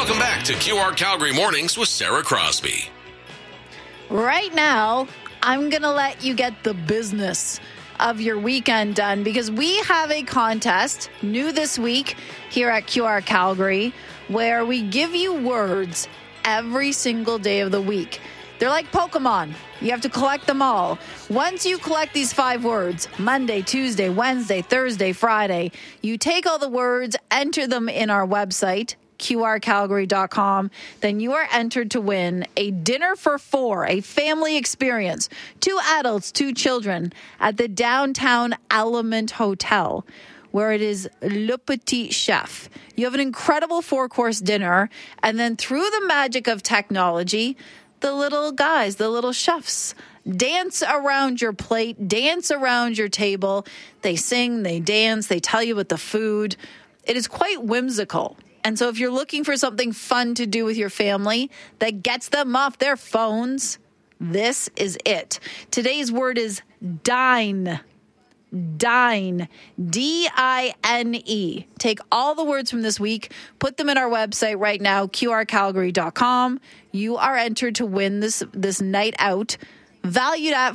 Welcome back to QR Calgary Mornings with Sarah Crosby. Right now, I'm going to let you get the business of your weekend done because we have a contest new this week here at QR Calgary where we give you words every single day of the week. They're like Pokemon. You have to collect them all. Once you collect these 5 words, Monday, Tuesday, Wednesday, Thursday, Friday, you take all the words, enter them in our website, qrcalgary.com, then you are entered to win a dinner for 4, a family experience, 2 adults, 2 children at the downtown Element Hotel, where it is Le Petit Chef. You have an incredible 4-course dinner, and then through the magic of technology, the little guys, the little chefs, dance around your plate, dance around your table. They sing, they dance, they tell you about the food. It is quite whimsical. And so if you're looking for something fun to do with your family that gets them off their phones, this is it. Today's word is dine. Dine. D-I-N-E. Take all the words from this week, put them in our website right now, qrcalgary.com. You are entered to win this night out, valued at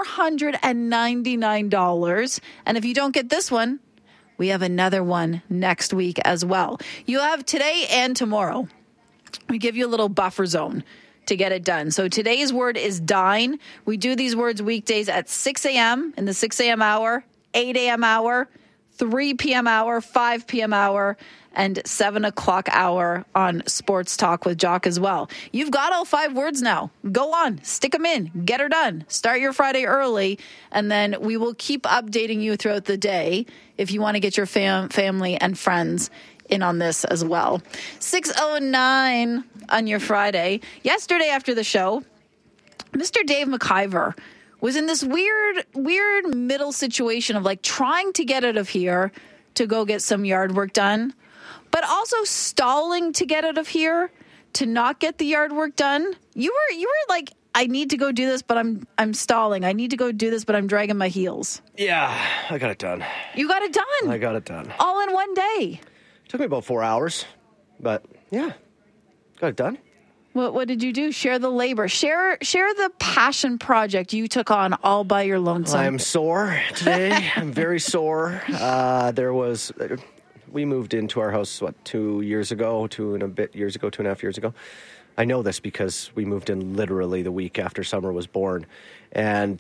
$499. And if you don't get this one, we have another one next week as well. You have today and tomorrow. We give you a little buffer zone to get it done. So today's word is dine. We do these words weekdays at 6 a.m. in the 6 a.m. hour, 8 a.m. hour, 3 p.m. hour, 5 p.m. hour, and 7 o'clock hour on Sports Talk with Jock as well. You've got all 5 words now. Go on, stick them in, get her done. Start your Friday early, and then we will keep updating you throughout the day if you want to get your family and friends in on this as well. 6:09 on your Friday. Yesterday after the show, Mr. Dave McIver was in this weird middle situation of like trying to get out of here to go get some yard work done, but also stalling to get out of here to not get the yard work done. You were like, I need to go do this, but I'm stalling. I need to go do this, but I'm dragging my heels. Yeah, I got it done. You got it done? I got it done. All in one day? Took me about 4 hours, but yeah, got it done. What did you do? Share the labor. Share the passion project you took on all by your lonesome. I'm sore today. I'm very sore. We moved into our house, 2 years ago, 2.5 years ago. I know this because we moved in literally the week after Summer was born. And,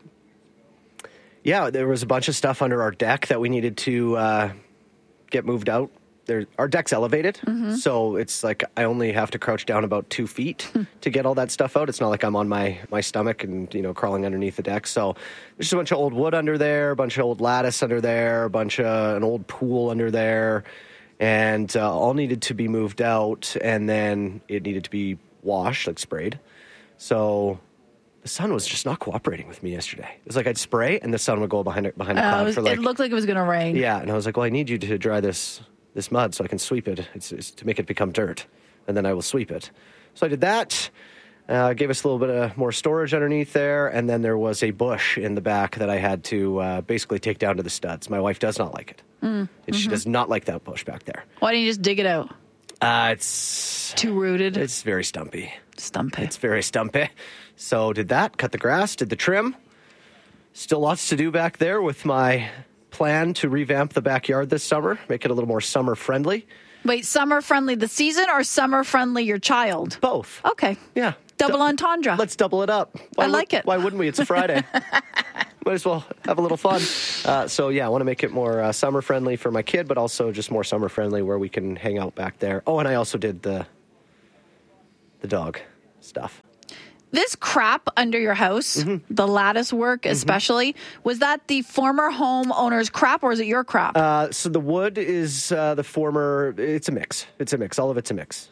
there was a bunch of stuff under our deck that we needed to get moved out. Our deck's elevated, so it's like I only have to crouch down about 2 feet to get all that stuff out. It's not like I'm on my stomach and, crawling underneath the deck. So there's just a bunch of old wood under there, a bunch of old lattice under there, an old pool under there, and all needed to be moved out, and then it needed to be washed, like sprayed. So the sun was just not cooperating with me yesterday. It was like I'd spray, and the sun would go behind a cloud for like... It looked like it was going to rain. Yeah, and I was like, well, I need you to dry this mud so I can sweep it. It's to make it become dirt, and then I will sweep it. So I did that. Gave us a little bit of more storage underneath there, and then there was a bush in the back that I had to basically take down to the studs. My wife does not like it. She does not like that bush back there. Why don't you just dig it out? It's too rooted. It's very stumpy. Stumpy. It's very stumpy. So did that, cut the grass, did the trim. Still lots to do back there with my plan to revamp the backyard this summer, make it a little more summer friendly. Wait, summer friendly the season or summer friendly your child? Both. Okay. Yeah. Double entendre. Let's double it up. I like it. Why wouldn't we? It's a Friday. Might as well have a little fun. I want to make it more summer friendly for my kid, but also just more summer friendly where we can hang out back there. Oh, and I also did the dog stuff. This crap under your house, the lattice work especially, was that the former homeowner's crap or is it your crap? So the wood is the former, it's a mix. All of it's a mix.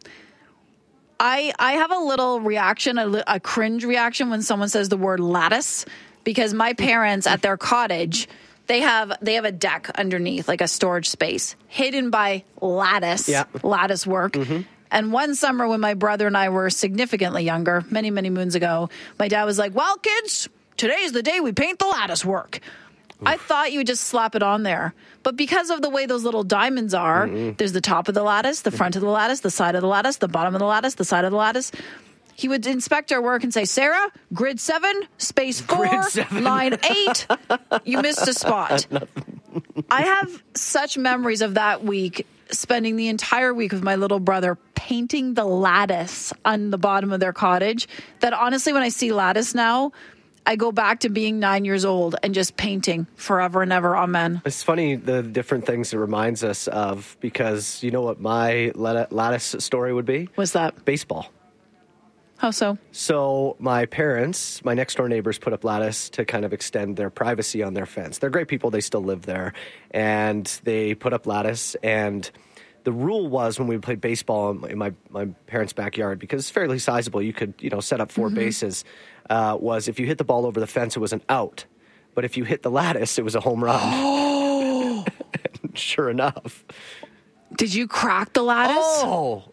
I have a little reaction, a cringe reaction when someone says the word lattice, because my parents at their cottage, they have a deck underneath, like a storage space, hidden by lattice work. And one summer when my brother and I were significantly younger, many, many moons ago, my dad was like, well, kids, today's the day we paint the lattice work. I thought you would just slap it on there. But because of the way those little diamonds are, there's the top of the lattice, the front of the lattice, the side of the lattice, the bottom of the lattice, the side of the lattice. He would inspect our work and say, Sarah, grid 7, space 4, line 8. You missed a spot. I have such memories of that week, spending the entire week with my little brother painting the lattice on the bottom of their cottage, that honestly, when I see lattice now, I go back to being 9 years old and just painting forever and ever. Amen. It's funny, the different things it reminds us of, because you know what my lattice story would be? What's that? Baseball. How so? So my parents, my next door neighbors, put up lattice to kind of extend their privacy on their fence. They're great people. They still live there. And they put up lattice. And the rule was, when we played baseball in my parents' backyard, because it's fairly sizable, you could, set up 4 bases, was if you hit the ball over the fence, it was an out. But if you hit the lattice, it was a home run. Oh! Sure enough. Did you crack the lattice?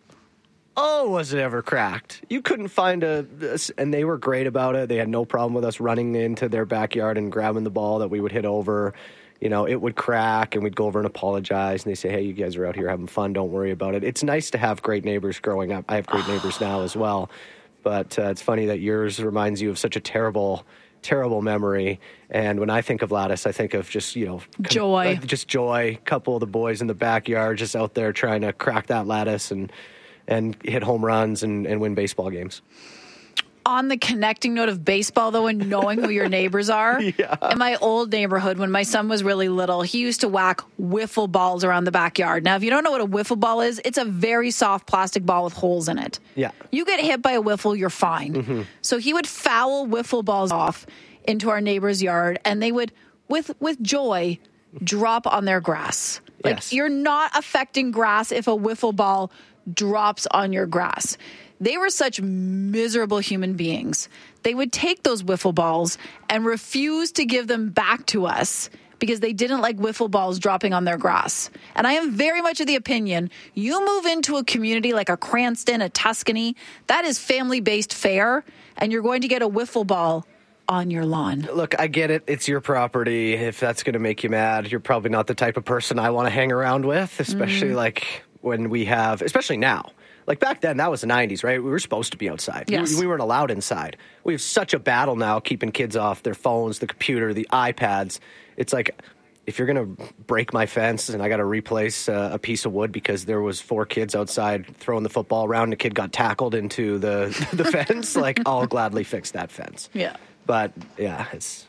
Oh, was it ever cracked? You couldn't find and they were great about it. They had no problem with us running into their backyard and grabbing the ball that we would hit over. It would crack, and we'd go over and apologize. And they say, hey, you guys are out here having fun. Don't worry about it. It's nice to have great neighbors growing up. I have great neighbors now as well. But it's funny that yours reminds you of such a terrible memory. And when I think of lattice, I think of just, joy. Just joy. Couple of the boys in the backyard just out there trying to crack that lattice and hit home runs and win baseball games. On the connecting note of baseball, though, and knowing who your neighbors are, in my old neighborhood, when my son was really little, he used to whack wiffle balls around the backyard. Now, if you don't know what a wiffle ball is, it's a very soft plastic ball with holes in it. Yeah. You get hit by a wiffle, you're fine. Mm-hmm. So he would foul wiffle balls off into our neighbor's yard, and they would, with joy, drop on their grass. You're not affecting grass if a wiffle ball drops on your grass. They were such miserable human beings. They would take those wiffle balls and refuse to give them back to us because they didn't like wiffle balls dropping on their grass. And I am very much of the opinion, you move into a community like a Cranston, a Tuscany, that is family-based fare, and you're going to get a wiffle ball on your lawn. Look, I get it. It's your property. If that's going to make you mad, you're probably not the type of person I want to hang around with, especially when we have, especially now. Like back then, that was the 90s, right? We were supposed to be outside. Yes. We weren't allowed inside. We have such a battle now keeping kids off their phones, the computer, the iPads. It's like, if you're going to break my fence and I got to replace a piece of wood because there was 4 kids outside throwing the football around and a kid got tackled into the fence, I'll gladly fix that fence. Yeah. But, yeah,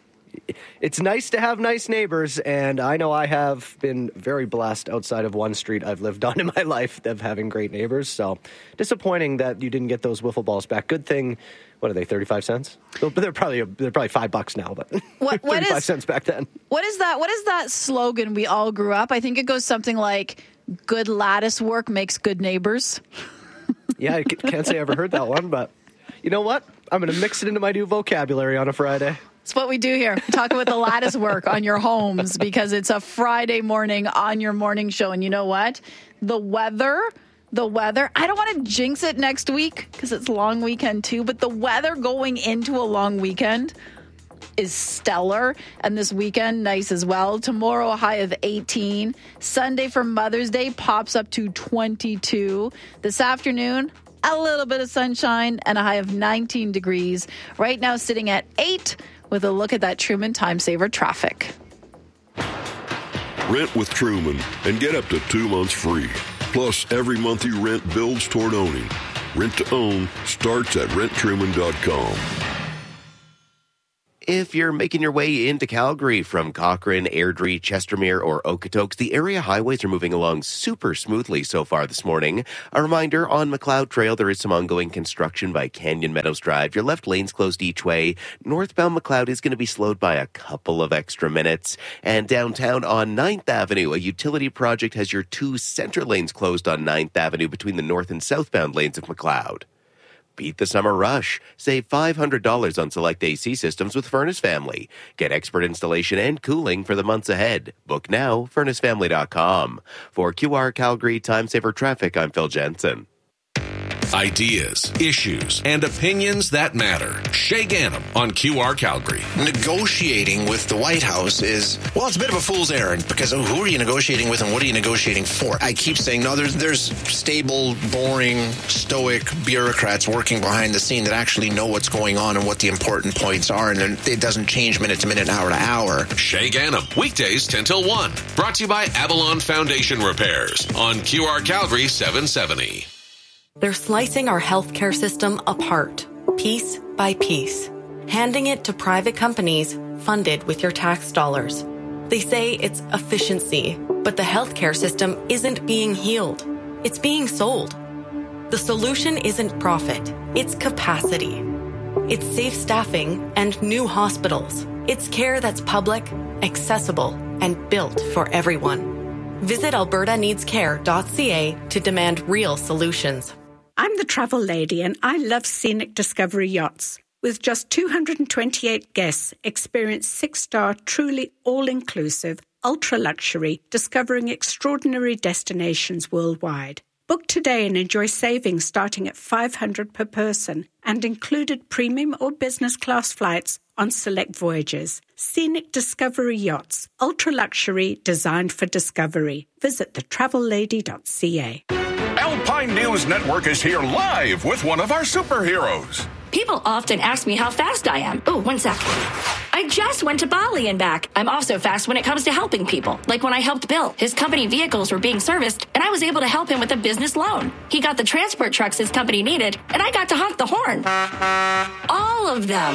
it's nice to have nice neighbors, and I know I have been very blessed outside of one street I've lived on in my life of having great neighbors. So disappointing that you didn't get those wiffle balls back. Good thing, what are they, 35 cents? They're probably $5 now, but 35 cents back then. What is that slogan we all grew up? I think it goes something like, good lattice work makes good neighbors. Yeah, I can't say I ever heard that one, but you know what? I'm going to mix it into my new vocabulary on a Friday. It's what we do here. Talk about the lattice work on your homes because it's a Friday morning on your morning show. And you know what? The weather, I don't want to jinx it next week because it's a long weekend too, but the weather going into a long weekend is stellar. And this weekend, nice as well. Tomorrow, a high of 18. Sunday for Mother's Day pops up to 22. This afternoon, a little bit of sunshine and a high of 19 degrees. Right now, sitting at 8 with a look at that Truman Time Saver traffic. Rent with Truman and get up to 2 months free. Plus, every month you rent builds toward owning. Rent to own starts at renttruman.com. If you're making your way into Calgary from Cochrane, Airdrie, Chestermere, or Okotoks, the area highways are moving along super smoothly so far this morning. A reminder, on McLeod Trail, there is some ongoing construction by Canyon Meadows Drive. Your left lane's closed each way. Northbound McLeod is going to be slowed by a couple of extra minutes. And downtown on 9th Avenue, a utility project has your 2 center lanes closed on 9th Avenue between the north and southbound lanes of McLeod. Beat the summer rush. Save $500 on select AC systems with Furnace Family. Get expert installation and cooling for the months ahead. Book now, furnacefamily.com. For QR Calgary Time Saver Traffic, I'm Phil Jensen. Ideas, issues, and opinions that matter. Shay Ganem on QR Calgary. Negotiating with the White House is, well, it's a bit of a fool's errand because who are you negotiating with and what are you negotiating for? I keep saying, no, there's stable, boring, stoic bureaucrats working behind the scene that actually know what's going on and what the important points are, and it doesn't change minute to minute, hour to hour. Shay Ganem, weekdays 10 till 1. Brought to you by Avalon Foundation Repairs on QR Calgary 770. They're slicing our healthcare system apart, piece by piece, handing it to private companies funded with your tax dollars. They say it's efficiency, but the healthcare system isn't being healed. It's being sold. The solution isn't profit, it's capacity. It's safe staffing and new hospitals. It's care that's public, accessible, and built for everyone. Visit albertaneedscare.ca to demand real solutions. I'm the travel lady and I love Scenic Discovery Yachts. With just 228 guests, experience 6-star, truly all-inclusive, ultra-luxury, discovering extraordinary destinations worldwide. Book today and enjoy savings starting at $500 per person and included premium or business class flights on select voyages. Scenic Discovery Yachts, ultra-luxury, designed for discovery. Visit thetravellady.ca. Alpine News Network is here live with one of our superheroes. People often ask me how fast I am. Oh, 1 sec. I just went to Bali and back. I'm also fast when it comes to helping people. Like when I helped Bill. His company vehicles were being serviced, and I was able to help him with a business loan. He got the transport trucks his company needed, and I got to honk the horn. All of them.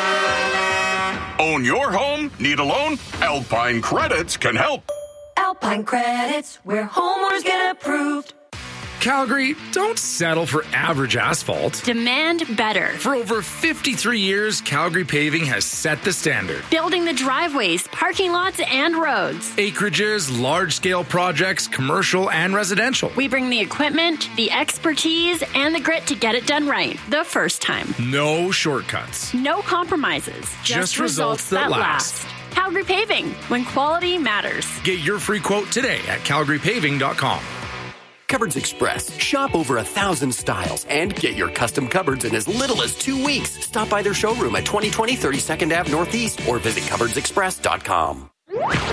Own your home? Need a loan? Alpine Credits can help. Alpine Credits, where homeowners get approved. Calgary, don't settle for average asphalt. Demand better. For over 53 years, Calgary Paving has set the standard. Building the driveways, parking lots, and roads. Acreages, large-scale projects, commercial and residential. We bring the equipment, the expertise, and the grit to get it done right the first time. No shortcuts. No compromises. Just results that last. Calgary Paving, when quality matters. Get your free quote today at calgarypaving.com. Cupboards Express. Shop over 1,000 styles and get your custom cupboards in as little as 2 weeks. Stop by their showroom at 2020 32nd Ave Northeast or visit cupboardsexpress.com.